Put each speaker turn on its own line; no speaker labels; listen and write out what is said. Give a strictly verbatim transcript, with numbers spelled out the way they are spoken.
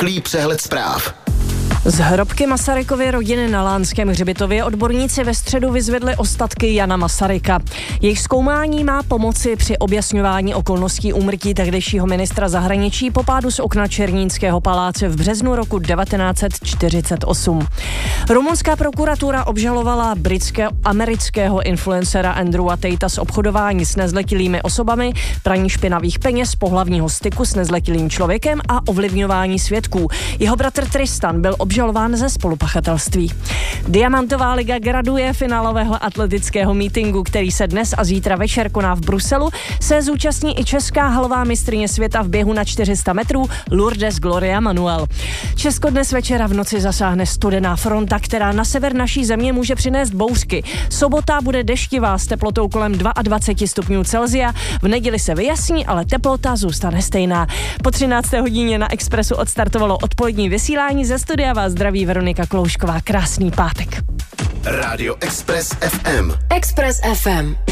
Rychlý přehled zpráv.
Z hrobky Masarykovy rodiny na Lánském hřbitově odborníci ve středu vyzvedli ostatky Jana Masaryka. Jejich zkoumání má pomoci při objasňování okolností úmrtí tehdejšího ministra zahraničí po pádu z okna Černínského paláce v březnu roku devatenáct set čtyřicet osm. Rumunská prokuratura obžalovala britsko-amerického influencera Andrewa Tatea z obchodování s nezletilými osobami, praní špinavých peněz, pohlavního styku s nezletilým člověkem a ovlivňování svědků. Jeho bratr Tristan byl obžalován ze spolupachatelství. Diamantová liga graduje finálového atletického mítinku, který se dnes a zítra večer koná v Bruselu, se zúčastní i česká halová mistryně světa v běhu na čtyři sta metrů Lourdes Gloria Manuel. Česko dnes večera v noci zasáhne studená fronta, která na sever naší země může přinést bouřky. Sobota bude deštivá s teplotou kolem dvacet dva stupňů Celsia. V neděli se vyjasní, ale teplota zůstane stejná. Po třinácté hodině na Expressu odstartovalo odpolední vysílání. Ze studia vás zdraví Veronika Kloušková. Krásný pátek.
Rádio Express ef em.
Express ef em.